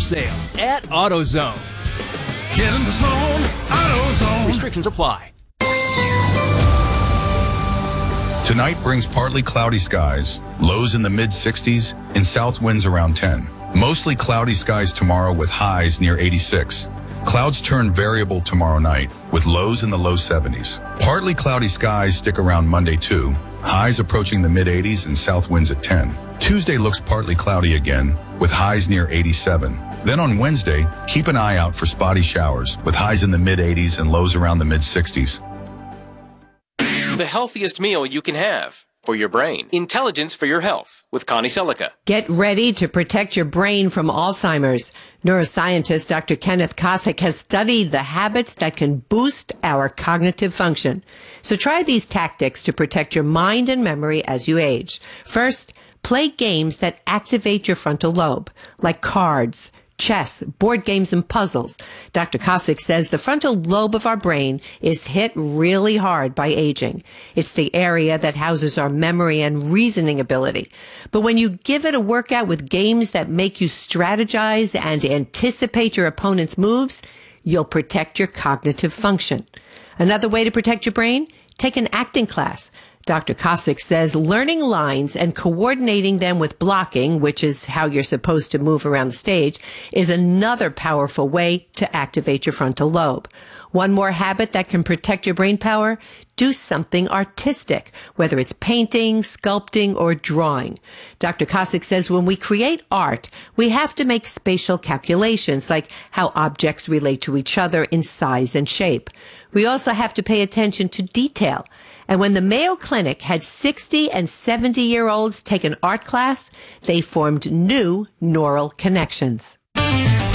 sale at AutoZone. Get in the zone, AutoZone. Restrictions apply. Tonight brings partly cloudy skies, lows in the mid-60s, and south winds around 10. Mostly cloudy skies tomorrow with highs near 86. Clouds turn variable tomorrow night with lows in the low 70s. Partly cloudy skies stick around Monday too. Highs approaching the mid-80s and south winds at 10. Tuesday looks partly cloudy again with highs near 87. Then on Wednesday, keep an eye out for spotty showers with highs in the mid-80s and lows around the mid-60s. The healthiest meal you can have for your brain. Intelligence for your health with Connie Selica. Get ready to protect your brain from Alzheimer's. Neuroscientist Dr. Kenneth Kosick has studied the habits that can boost our cognitive function. So try these tactics to protect your mind and memory as you age. First, play games that activate your frontal lobe, like cards, chess, board games, and puzzles. Dr. Kosick says the frontal lobe of our brain is hit really hard by aging. It's the area that houses our memory and reasoning ability. But when you give it a workout with games that make you strategize and anticipate your opponent's moves, you'll protect your cognitive function. Another way to protect your brain? Take an acting class. Dr. Kosick says learning lines and coordinating them with blocking, which is how you're supposed to move around the stage, is another powerful way to activate your frontal lobe. One more habit that can protect your brain power: do something artistic, whether it's painting, sculpting, or drawing. Dr. Kosick says when we create art, we have to make spatial calculations, like how objects relate to each other in size and shape. We also have to pay attention to detail. And when the Mayo Clinic had 60 and 70-year-olds take an art class, they formed new neural connections.